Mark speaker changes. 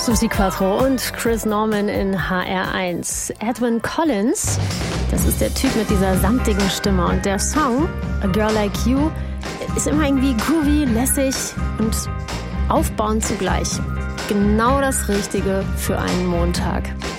Speaker 1: Suzi Quatro und Chris Norman in HR1. Edwyn Collins, das ist der Typ mit dieser samtigen Stimme. Und der Song, A Girl Like You, ist immer irgendwie groovy, lässig und aufbauend zugleich. Genau das Richtige für einen Montag.